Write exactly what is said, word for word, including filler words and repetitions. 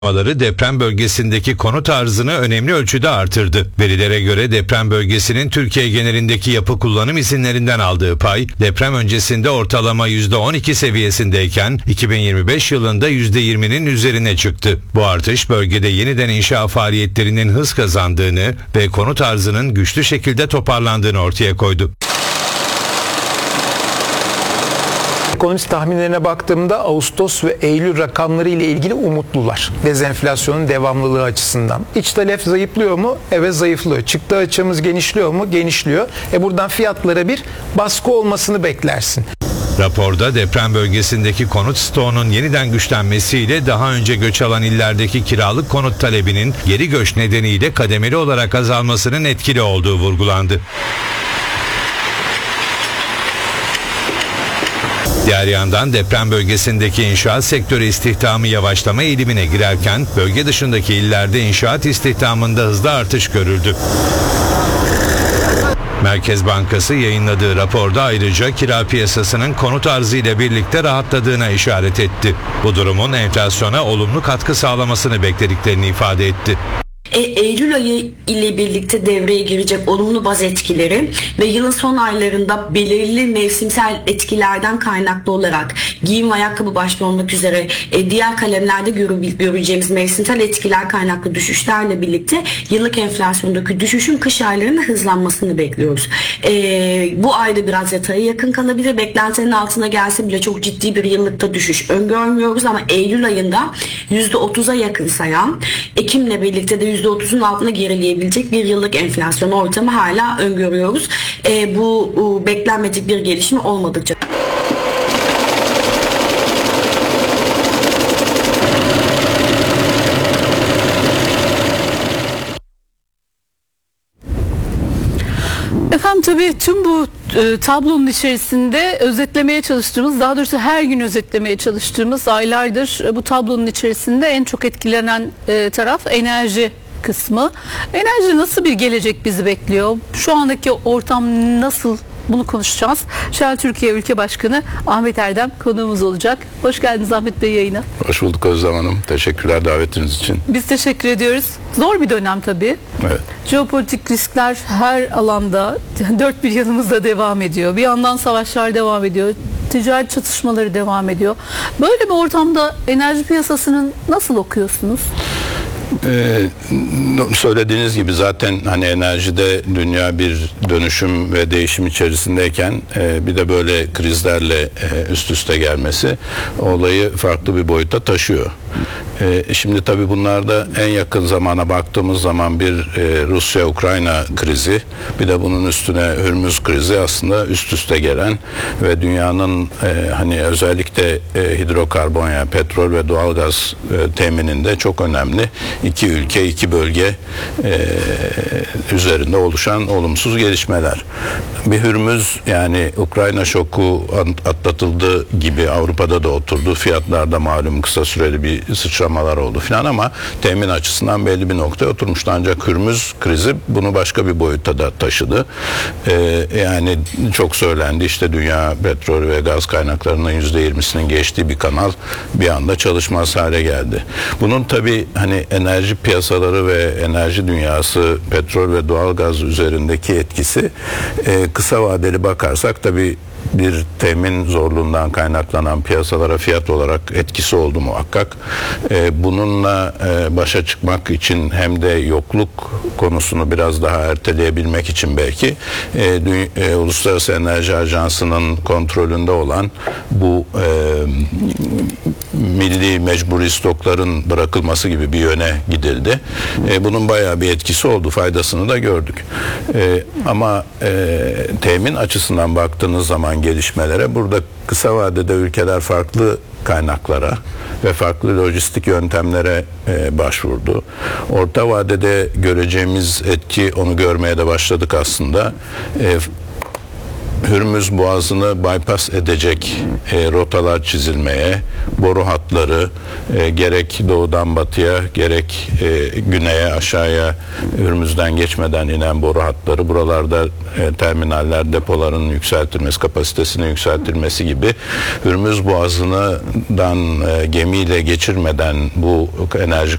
deprem bölgesindeki konut arzını önemli ölçüde artırdı. Verilere göre deprem bölgesinin Türkiye genelindeki yapı kullanım izinlerinden aldığı pay deprem öncesinde ortalama yüzde on iki seviyesindeyken iki bin yirmi beş yılında yüzde yirminin üzerine çıktı. Bu artış bölgede yeniden inşa faaliyetlerinin hız kazandığını ve konut arzının güçlü şekilde toparlandığını ortaya koydu. Ekonomist tahminlerine baktığımda Ağustos ve Eylül rakamları ile ilgili umutlular. Dezenflasyonun devamlılığı açısından. İç talep zayıflıyor mu? Evet, zayıflıyor. Çıktı açığımız genişliyor mu? Genişliyor. E buradan fiyatlara bir baskı olmasını beklersin. Raporda deprem bölgesindeki konut stoğunun yeniden güçlenmesiyle daha önce göç alan illerdeki kiralık konut talebinin geri göç nedeniyle kademeli olarak azalmasının etkili olduğu vurgulandı. Diğer yandan deprem bölgesindeki inşaat sektörü istihdamı yavaşlama eğilimine girerken bölge dışındaki illerde inşaat istihdamında hızlı artış görüldü. Merkez Bankası yayınladığı raporda ayrıca kira piyasasının konut arzı ile birlikte rahatladığına işaret etti. Bu durumun enflasyona olumlu katkı sağlamasını beklediklerini ifade etti. E, Eylül ayı ile birlikte devreye girecek olumlu baz etkileri ve yılın son aylarında belirli mevsimsel etkilerden kaynaklı olarak giyim, ayakkabı başta olmak üzere e, diğer kalemlerde göre, göreceğimiz mevsimsel etkiler kaynaklı düşüşlerle birlikte yıllık enflasyondaki düşüşün kış aylarında hızlanmasını bekliyoruz. E, bu ayda biraz yatağa yakın kalabilir. Beklentinin altına gelse bile çok ciddi bir yıllıkta düşüş öngörmüyoruz ama Eylül ayında yüzde otuza yakın sayan, Ekim'le birlikte de yüzde otuzun altına gerileyebilecek bir yıllık enflasyon ortamı hala öngörüyoruz. E, bu bu beklenmedik bir gelişme olmadıkça. Efendim tabii tüm bu e, tablonun içerisinde özetlemeye çalıştığımız, daha doğrusu her gün özetlemeye çalıştığımız, aylardır e, bu tablonun içerisinde en çok etkilenen e, taraf enerji kısmı. Enerji nasıl bir gelecek bizi bekliyor? Şu andaki ortam nasıl? Bunu konuşacağız. Shell Türkiye Ülke Başkanı Ahmet Erdem konuğumuz olacak. Hoş geldiniz Ahmet Bey yayına. Hoş bulduk Özlem Hanım. Teşekkürler davetiniz için. Biz teşekkür ediyoruz. Zor bir dönem tabii. Evet. Jeopolitik riskler her alanda dört bir yanımızda devam ediyor. Bir yandan savaşlar devam ediyor. Ticaret çatışmaları devam ediyor. Böyle bir ortamda enerji piyasasını nasıl okuyorsunuz? Ee, söylediğiniz gibi zaten hani enerjide dünya bir dönüşüm ve değişim içerisindeyken e, bir de böyle krizlerle e, üst üste gelmesi olayı farklı bir boyuta taşıyor. E, şimdi tabii bunlarda en yakın zamana baktığımız zaman bir e, Rusya-Ukrayna krizi, bir de bunun üstüne Hürmüz krizi aslında üst üste gelen ve dünyanın e, hani özellikle e, hidrokarbon yani petrol ve doğalgaz e, temininde çok önemli iki ülke, iki bölge e, üzerinde oluşan olumsuz gelişmeler. Bir Hürmüz yani Ukrayna şoku atlatıldı gibi Avrupa'da da oturdu. Fiyatlarda malum kısa süreli bir sıçramalar oldu filan ama temin açısından belli bir noktaya oturmuştu. Ancak Hürmüz krizi bunu başka bir boyuta da taşıdı. E, yani çok söylendi işte dünya petrol ve gaz kaynaklarının yüzde yirmisinin geçtiği bir kanal bir anda çalışmaz hale geldi. Bunun tabii hani enerji piyasaları ve enerji dünyası, petrol ve doğalgaz üzerindeki etkisi e, kısa vadeli bakarsak tabii bir temin zorluğundan kaynaklanan piyasalara fiyat olarak etkisi oldu muhakkak. Ee, bununla e, başa çıkmak için hem de yokluk konusunu biraz daha erteleyebilmek için belki e, e, Uluslararası Enerji Ajansı'nın kontrolünde olan bu e, milli mecburi stokların bırakılması gibi bir yöne gidildi. E, bunun bayağı bir etkisi oldu. Faydasını da gördük. E, ama e, temin açısından baktığınız zaman gelişmelere burada kısa vadede ülkeler farklı kaynaklara ve farklı lojistik yöntemlere e, başvurdu. Orta vadede göreceğimiz etki onu görmeye de başladık aslında. E, Hürmüz Boğazı'nı bypass edecek e, rotalar çizilmeye, boru hatları e, gerek doğudan batıya gerek e, güneye aşağıya Hürmüz'den geçmeden inen boru hatları, buralarda e, terminaller, depoların yükseltilmesi, kapasitesinin yükseltilmesi gibi Hürmüz Boğazı'ndan e, gemiyle geçirmeden bu enerji